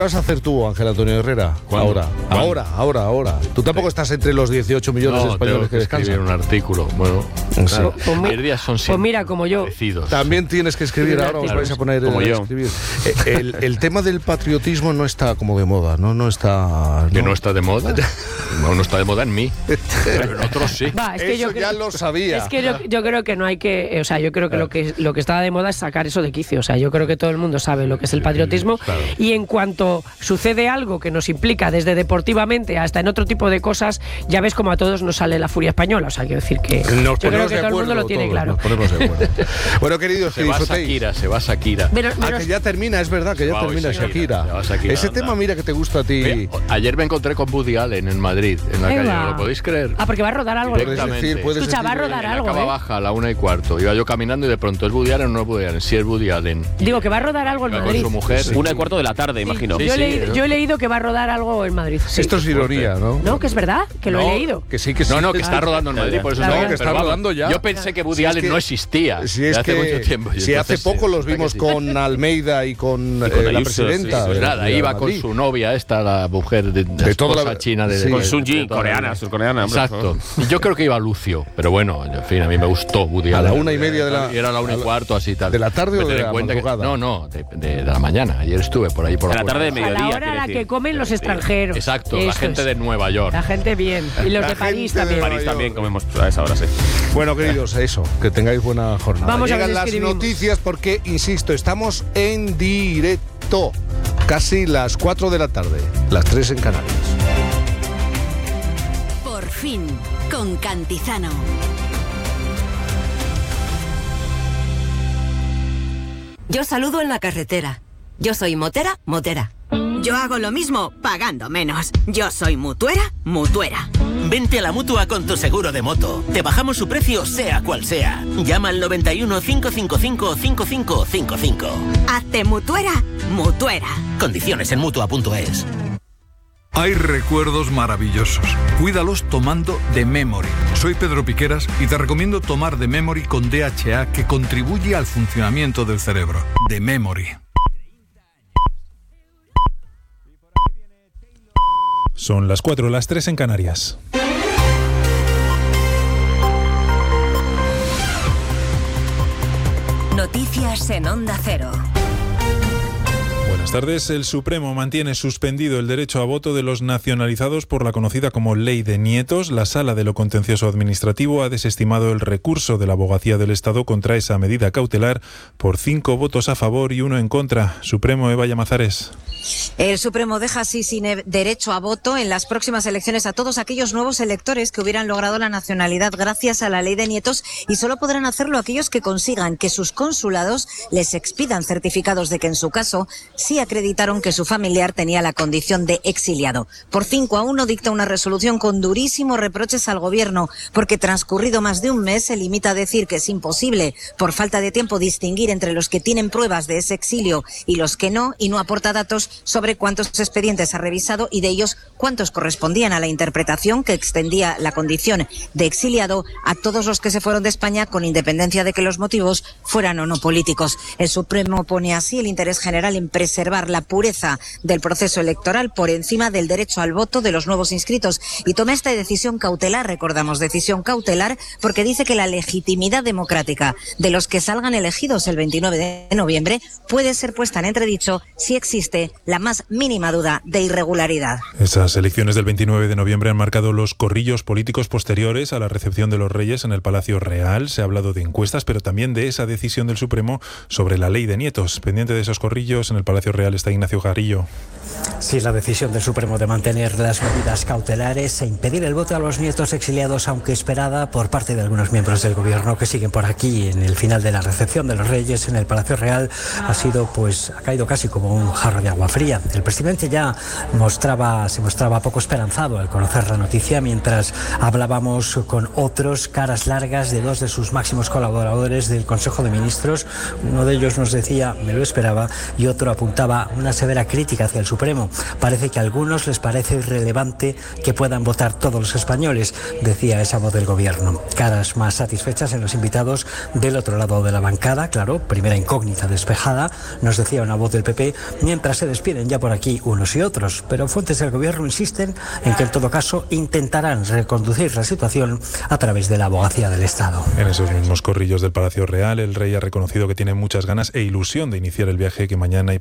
vas a hacer tú, Ángel Antonio Herrera? ¿Cuándo? Ahora. Tú tampoco estás entre los 18 millones de españoles que descansan. Escribir un artículo. Bueno, Sí. claro, mis días son siempre mira, como yo. parecidos. También tienes que escribir, ahora os vais a poner como a yo. escribir. El tema del patriotismo no está como de moda, ¿no? está... ¿Que no está de moda? No está de moda en mí, pero en otros sí. Va, es que Eso ya lo sabía. Es que yo creo que no hay que... O sea, yo creo que lo que está de moda es sacar eso de quicio. O sea, yo creo que todo el mundo sabe lo que es el patriotismo. Claro. Y en cuanto sucede algo que nos implica desde deportivamente hasta en otro tipo de cosas, ya ves como a todos nos sale la furia española. O sea, quiero decir que yo creo que todo el mundo lo tiene claro. Nos ponemos de acuerdo. Bueno, queridos, que disfrutéis. Se va Shakira. Que ya termina, es verdad, que ya termina Shakira. Ese tema, mira, que te gusta a ti. Ayer me encontré con Woody Allen en Madrid, en la calle, ¿no lo podéis creer? Ah, porque va a rodar algo. Escucha, va a rodar algo, Acaba baja a la 1:15. Iba yo caminando y de pronto, ¿es Woody Allen o no es Woody Allen? Sí, es Woody Allen. Digo que va a rodar algo en Madrid. Con su mujer. 1:15 de la tarde, imagino. Yo he leído que va a rodar algo en Madrid. Sí. Esto es ironía, ¿no? No, que es verdad, que lo he leído. Que sí, que sí. No, que está rodando en Madrid, por eso no, que está rodando ya. Yo pensé que Woody Allen no existía. Si es hace mucho tiempo. Si hace poco los vimos con Almeida y con la presidenta. Pues nada, iba con su novia, la mujer de toda la china con Sun Ji, coreana. Exacto. Y yo creo que iba Lucio, pero bueno, en fin, a mí me gustó Woody Allen. A la 1:30 de la... Y era la 1:15, así tal. ¿De la tarde o de la madrugada? No, de la mañana. Ayer estuve por ahí por la tarde de mediodía. A la hora a la que comen los extranjeros. Exacto, la gente de Nueva York. La gente bien. Y los de París también. París también comemos a esa hora, sí. Bueno, queridos, eso, que tengáis buena jornada. Vamos a Llegan las noticias porque, insisto, estamos en directo. Casi las 4 de la tarde, las 3 en Canarias. Por fin, con Cantizano. Yo saludo en la carretera. Yo soy motera. Yo hago lo mismo, pagando menos. Yo soy mutuera. Vente a la Mutua con tu seguro de moto. Te bajamos su precio, sea cual sea. Llama al 91 555 5555. Hazte mutuera. Condiciones en Mutua.es. Hay recuerdos maravillosos. Cuídalos tomando The Memory. Soy Pedro Piqueras y te recomiendo tomar The Memory con DHA, que contribuye al funcionamiento del cerebro. The Memory. Son las 4, las 3 en Canarias. Noticias en Onda Cero. Buenas tardes. El Supremo mantiene suspendido el derecho a voto de los nacionalizados por la conocida como Ley de Nietos. La Sala de lo Contencioso Administrativo ha desestimado el recurso de la Abogacía del Estado contra esa medida cautelar por 5 votos a favor y 1 en contra. Supremo, Eva Llamazares. El Supremo deja así sin derecho a voto en las próximas elecciones a todos aquellos nuevos electores que hubieran logrado la nacionalidad gracias a la Ley de Nietos, y solo podrán hacerlo aquellos que consigan que sus consulados les expidan certificados de que en su caso sí acreditaron que su familiar tenía la condición de exiliado. Por 5-1 dicta una resolución con durísimos reproches al gobierno, porque transcurrido más de un mes se limita a decir que es imposible, por falta de tiempo, distinguir entre los que tienen pruebas de ese exilio y los que no, y no aporta datos sobre cuántos expedientes ha revisado y de ellos cuántos correspondían a la interpretación que extendía la condición de exiliado a todos los que se fueron de España, con independencia de que los motivos fueran o no políticos. El Supremo pone así el interés general en preservar la pureza del proceso electoral por encima del derecho al voto de los nuevos inscritos, y toma esta decisión cautelar, recordamos, decisión cautelar, porque dice que la legitimidad democrática de los que salgan elegidos el 29 de noviembre puede ser puesta en entredicho si existe la más mínima duda de irregularidad. Esas elecciones del 29 de noviembre han marcado los corrillos políticos posteriores a la recepción de los Reyes en el Palacio Real. Se ha hablado de encuestas, pero también de esa decisión del Supremo sobre la Ley de Nietos. Pendiente de esos corrillos, en el Palacio Real está Ignacio Garillo. Sí, la decisión del Supremo de mantener las medidas cautelares e impedir el voto a los nietos exiliados, aunque esperada por parte de algunos miembros del gobierno que siguen por aquí en el final de la recepción de los Reyes en el Palacio Real, ha caído casi como un jarro de agua fría. El presidente ya se mostraba poco esperanzado al conocer la noticia, mientras hablábamos con otros caras largas de 2 de sus máximos colaboradores del Consejo de Ministros. Uno de ellos nos decía, me lo esperaba, y otro apuntaba una severa crítica hacia el Supremo. Parece que a algunos les parece irrelevante que puedan votar todos los españoles, decía esa voz del gobierno. Caras más satisfechas en los invitados del otro lado de la bancada, claro, primera incógnita despejada, nos decía una voz del PP, mientras se despiden ya por aquí unos y otros. Pero fuentes del gobierno insisten en que en todo caso intentarán reconducir la situación a través de la abogacía del Estado. En esos mismos corrillos del Palacio Real, el rey ha reconocido que tiene muchas ganas e ilusión de iniciar el viaje que mañana